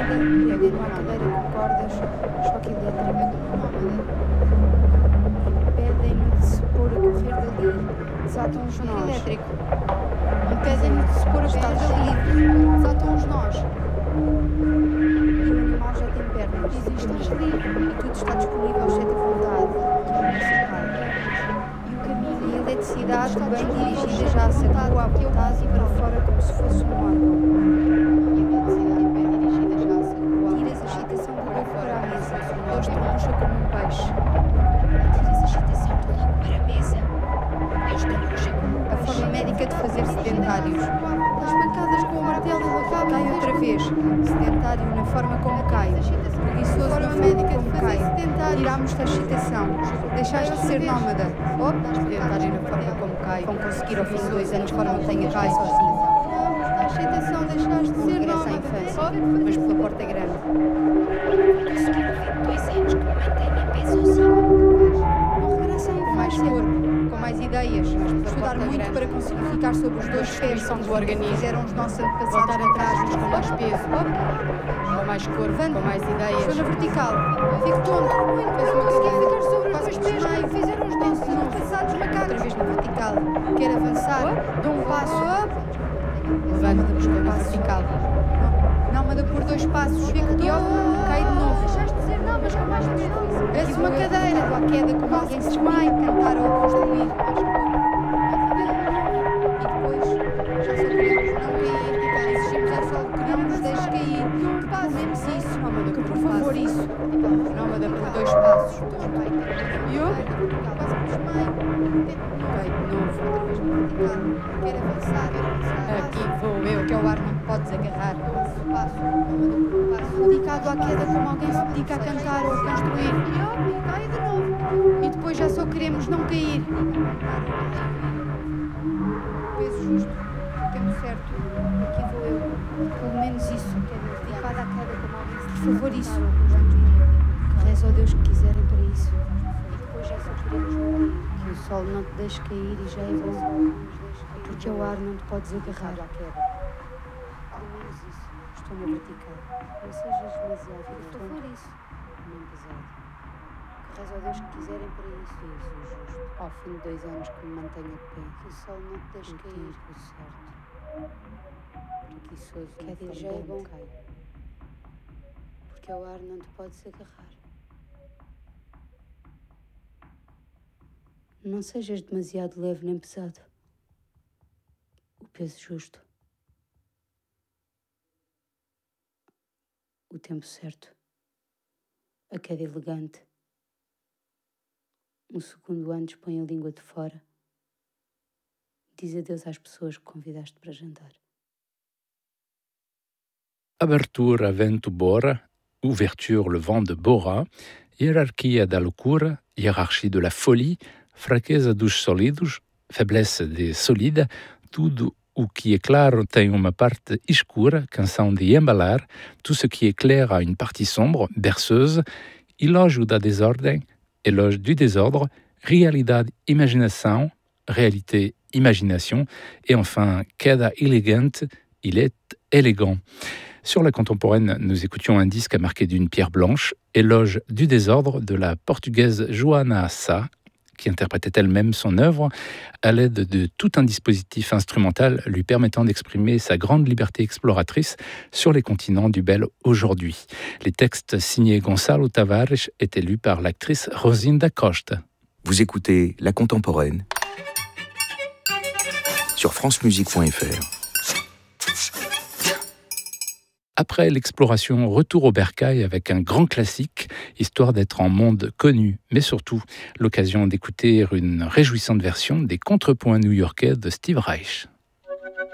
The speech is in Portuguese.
peguem numa cadeira com cordas, choque elétrico, impedem-no de se pôr a correr dali, desatam os nós. Elétrico. Impedem-no de se pôr a correr dali, desatam os nós. E o animal já tem pernas. Dizem, estás livre. E tudo está disponível, exceto a vontade, que é municipal. E o caminho e a eletricidade bem dirigida já sacou à vontade e para fora como se fosse um órgão. E a eletricidade bem dirigida já sacou. Tiras a excitação do corpo para a mesa. Deus te puxa como um peixe. Tiras a excitação do corpo para a mesa. Deus te puxa como um peixe. A forma médica de fazer sedentários. As pancadas com o martelo na cama. Cai outra vez. Sedentário na forma como cai. Preguiçoso na médica como cai. Tirámos-te a excitação. Deixaste de ser nómada. Sedentário na forma como cai. Vão conseguir ao fim de 2 anos forma que tenha cai sozinho. A excitação deixaste de ser nómada. Regressa à infância, mas pela porta grande. Conseguir ao fim de 2 anos que mantenha pé sozinho. Não regressa à infância. Com mais corpo, com mais ideias. Estudar muito para conseguir ficar sobre os 2 pés do organismo. Fizeram os nossos antepassados. Voltar atrás, mas com mais peso. Com mais corpo, com mais ideias. Estou na vertical. Fico tonto. Não consegui ficar sobre os 2 pés. Fizeram os nossos antepassados macacos. Outra vez na vertical. Quero avançar. Dou um passo. Levanta-me, estou na vertical. Nómada por 2 passos. Fico pior. Cai de novo. Deixaste de ser nómada com mais peso. Desce uma cadeira. À queda como alguém se desmaia. Cantar ou construir. Que por favor isso. Nómada por 2 passos. E eu? Quase me desmaio. Cai de novo. Quero avançar. Aqui vou eu. Que ao ar não te podes agarrar. Dedicado à queda como alguém se dedica a cantar ou a construir. E cai de novo. E depois já só queremos não cair. Peso justo. Tempo certo. Aqui vou eu. Pelo menos isso. Dedicado à queda como alguém se... Por favor, isso. Reza ao Deus que quiserem para isso. E depois já só queremos não cair. Que o sol não te deixe cair e já é bom. Porque ao ar não te podes agarrar à queda. Pelo menos isso. Estou na vertical. Não sejas demasiado. Por favor, isso. Nem pesado. Que reza ao Deus que quiserem para isso. Isso, justo. Ao fim de 2 anos que me mantenha de pé. Que o sol não te deixe cair. O certo. Preguiçoso. Queda já é bom. Porque ao ar não te podes agarrar. Não sejas demasiado leve nem pesado. O peso justo. O tempo certo. A queda elegante. 1 segundo antes põe a língua de fora. Diz adeus às pessoas que convidaste para jantar. Abertura vento Bora, ouverture le vent de Bora, hierarquia da loucura, hiérarchie de la folie, fraqueza dos sólidos, faiblesse des solides, tudo o que é claro tem uma parte escura, canção de embalar, tout ce qui est clair a une partie sombre, berceuse, elogio da desordem, éloge du désordre, realidade, imaginação, réalité, imagination, et enfin, queda elegante, il est élégant. Sur la contemporaine, nous écoutions un disque marqué d'une pierre blanche, éloge du désordre de la portugaise Joana Sá, qui interprétait elle-même son œuvre à l'aide de tout un dispositif instrumental lui permettant d'exprimer sa grande liberté exploratrice sur les continents du bel aujourd'hui. Les textes signés Gonçalo Tavares étaient lus par l'actrice Rosinda Costa. Vous écoutez La Contemporaine sur francemusique.fr. Après l'exploration, retour au bercail avec un grand classique, histoire d'être en monde connu, mais surtout l'occasion d'écouter une réjouissante version des contrepoints new-yorkais de Steve Reich.